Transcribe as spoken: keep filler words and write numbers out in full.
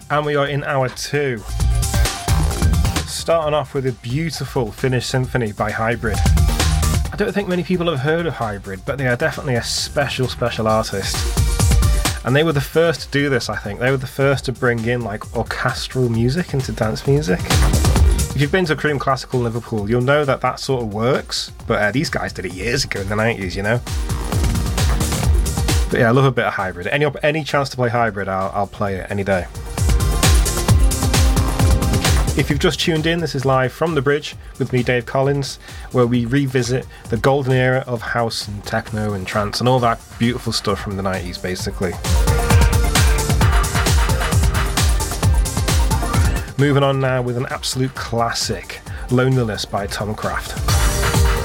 And we are in hour two. Starting off with a beautiful Finnish symphony by Hybrid. I don't think many people have heard of Hybrid, but they are definitely a special, special artist. And they were the first to do this, I think. They were the first to bring in like orchestral music into dance music. If you've been to Cream Classical Liverpool, you'll know that that sort of works, but uh, these guys did it years ago in the nineties, you know? But yeah, I love a bit of Hybrid. Any any chance to play Hybrid, I'll, I'll play it any day. If you've just tuned in, this is live from the Bridge with me, Dave Collins, where we revisit the golden era of house and techno and trance and all that beautiful stuff from the nineties, basically. Moving on now with an absolute classic, Loneliness by Tom Craft.